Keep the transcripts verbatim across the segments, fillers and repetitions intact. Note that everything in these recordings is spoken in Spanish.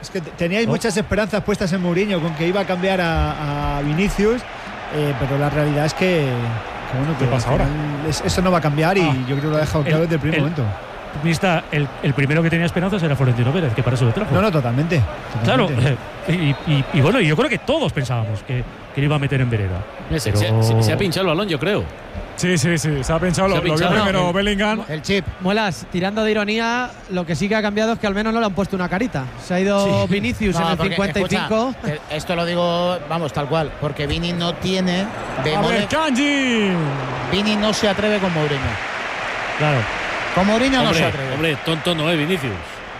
Es que teníais ¿no? muchas esperanzas puestas en Mourinho con que iba a cambiar a, a Vinicius, eh, pero la realidad es que, que bueno, ¿qué pasa ahora? Es, eso no va a cambiar y ah, yo creo que lo ha dejado claro el, desde el primer el, momento. Mista, el, el primero que tenía esperanzas era Florentino Pérez, que para eso lo trajo. No, no, totalmente. totalmente. Claro, eh, y, y, y bueno, yo creo que todos pensábamos que, que lo iba a meter en vereda. Pero... Se, se, se ha pinchado el balón, yo creo. Sí, sí, sí, se ha pinchado, se lo, ha pinchado. Lo vio primero el, Bellingham. El chip. Muelas, tirando de ironía, lo que sí que ha cambiado es que al menos no le han puesto una carita. Se ha ido sí. Vinicius no, en el porque, cincuenta y cinco. Escucha, esto lo digo, vamos, tal cual, porque Vini no tiene de A ver, Kanji. Vini no se atreve con Mourinho. Claro. Con Mourinho hombre, no se atreve. Hombre, tonto no es Vinicius.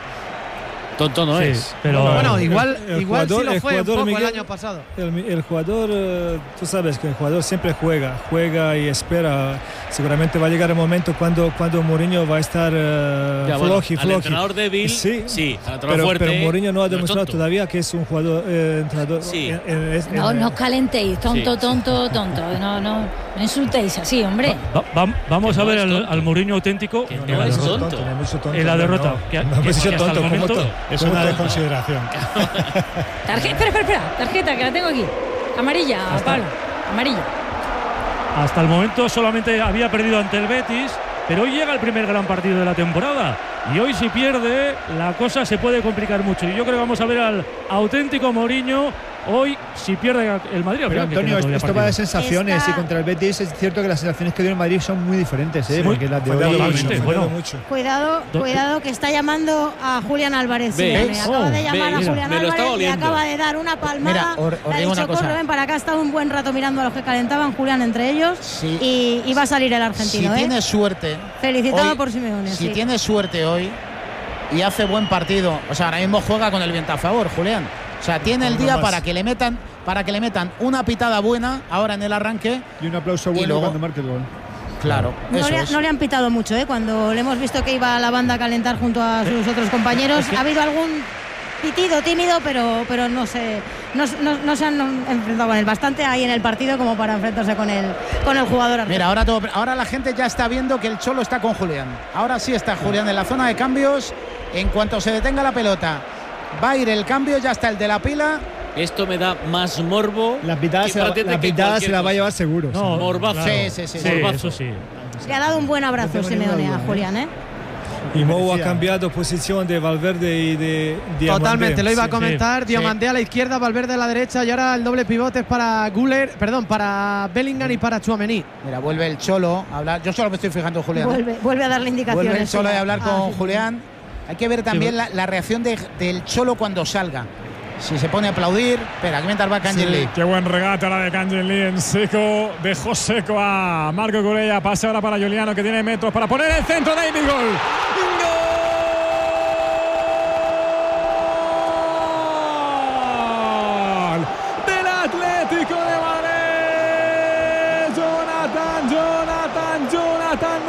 Tonto no sí, es. Pero bueno, bueno igual, el, el igual jugador, sí lo fue jugador, un poco Miguel, el año pasado. El, el jugador, uh, tú sabes que el jugador siempre juega, juega y espera. Seguramente va a llegar el momento cuando, cuando Mourinho va a estar uh, ya, bueno, floji, floji. Al entrenador débil, sí, sí al entrenador pero, fuerte. Pero Mourinho no ha no demostrado todavía que es un jugador eh, entrenador. Sí. En, en, en, no, en, no os calentéis, tonto, sí, tonto, sí. tonto. No, no, no insultéis así, hombre. Va, va, vamos a ver al, al Mourinho auténtico que no, no es tonto. En la derrota. No, que, no, que, que, que hasta el momento es una desconsideración. Tarjeta, espera, espera, espera, tarjeta que la tengo aquí. Amarilla, hasta, Pablo, amarilla. Hasta el momento solamente había perdido ante el Betis, pero hoy llega el primer gran partido de la temporada. Y hoy si pierde, la cosa se puede complicar mucho. Y yo creo que vamos a ver al auténtico Mourinho hoy si pierde el Madrid. Pero Antonio, esto partido. va de sensaciones. Está... Y contra el Betis es cierto que las sensaciones que dio el Madrid son muy diferentes, ¿eh? Muy, porque las de hoy mucho, bueno. mucho. Cuidado, cuidado que está llamando a Julián Álvarez. Sí, me acaba oh, de llamar ve, a mira, Julián Álvarez y acaba de dar una palmada. Mira, or, or le ha dicho, corre, ven para acá. Está un buen rato mirando a los que calentaban Julián entre ellos. Sí. Y, y va a salir el argentino. Si ¿eh? tiene suerte. Felicitado hoy, por Simeone. Si sí. tiene suerte hoy y hace buen partido, o sea, ahora mismo juega con el viento a favor, Julián. O sea, tiene el día para que le metan para que le metan una pitada buena ahora en el arranque y un aplauso bueno luego, cuando marque el gol. Claro, no, eso le, es. no le han pitado mucho, ¿eh? Cuando le hemos visto que iba a la banda a calentar junto a sus otros compañeros, ha habido algún pitido tímido, pero pero no se no, no, no se han enfrentado con él bastante ahí en el partido como para enfrentarse con el con el jugador argentino. Mira, ahora todo, ahora la gente ya está viendo que el Cholo está con Julián. Ahora sí está Julián en la zona de cambios. En cuanto se detenga la pelota, va a ir el cambio, ya está el de la pila. Esto me da más morbo. La pitada se, la, la, pitada se la va a llevar seguro. No, morbazo. Claro. Sí, sí, sí. sí morbazo. sí. Le ha dado un buen abrazo Simeone a Julián, ¿eh? Y Mou ha cambiado posición de Valverde y de Diomandé. Totalmente, lo iba a comentar. Sí. Diomandé a la izquierda, Valverde a la derecha y ahora el doble pivote es para Güler, perdón, para Bellingham y para Tchouaméni. Mira, vuelve el Cholo a hablar. Yo solo me estoy fijando en Julián. Vuelve, vuelve a darle indicaciones. Vuelve el Cholo sí, a hablar ah, con sí. Julián. Hay que ver también sí. la, la reacción de, del Cholo cuando salga. Si se pone a aplaudir. Espera, que mientras va Kangin Lee. Sí, qué buen regate ahora de Kangin Lee en seco. Dejó seco a Marco Cucurella. Pase ahora para Juliano, que tiene metros para poner el centro. David, gol. ¡Gol! Del Atlético de Madrid. Jonathan, Jonathan, Jonathan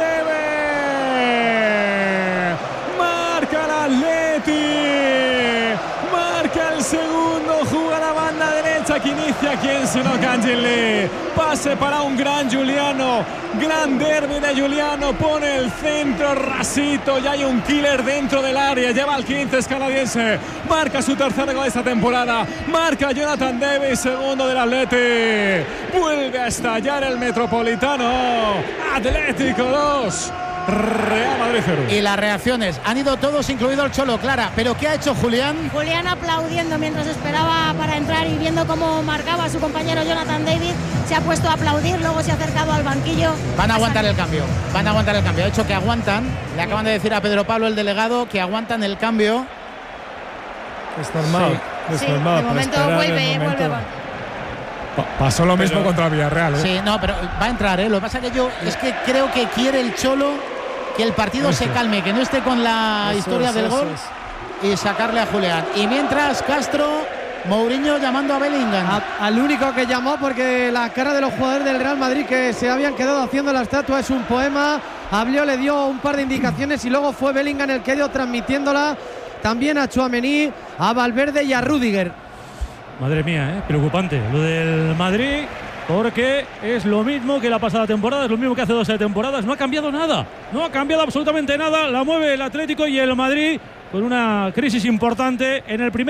Debe. Marca el Atleti. El segundo, juega la banda derecha que inicia quien sino Kangin Lee. Pase para un gran Juliano, gran derbi de Juliano, pone el centro rasito y hay un killer dentro del área, lleva al quince, es canadiense, marca su tercer gol esta temporada, marca Jonathan Davis, segundo del Atleti, vuelve a estallar el Metropolitano. Atlético dos, Real Madrid cero. Y las reacciones han ido todos, incluido el Cholo, Clara. ¿Pero qué ha hecho Julián? Julián aplaudiendo mientras esperaba para entrar y viendo cómo marcaba a su compañero Jonathan David. Se ha puesto a aplaudir, luego se ha acercado al banquillo. Van a aguantar el cambio. Van a aguantar el cambio. De hecho, que aguantan. Le acaban de decir a Pedro Pablo, el delegado, que aguantan el cambio. Es normal. Sí. Es sí, normal. De momento vuelve, vuelve. Pasó lo mismo pero, contra Villarreal, ¿eh? Sí, no, pero va a entrar, ¿eh? Lo que pasa es que yo es que creo que quiere el Cholo que el partido eso. se calme, que no esté con la eso, historia eso, del gol es. y sacarle a Julián. Y mientras Castro, Mourinho llamando a Bellingham. A, al único que llamó, porque la cara de los jugadores del Real Madrid que se habían quedado haciendo la estatua es un poema. Habló, le dio un par de indicaciones y luego fue Bellingham el que ha ido transmitiéndola también a Tchouaméni, a Valverde y a Rüdiger. Madre mía, ¿eh? Preocupante lo del Madrid, porque es lo mismo que la pasada temporada, es lo mismo que hace dos temporadas, no ha cambiado nada, no ha cambiado absolutamente nada, la mueve el Atlético y el Madrid con una crisis importante en el primer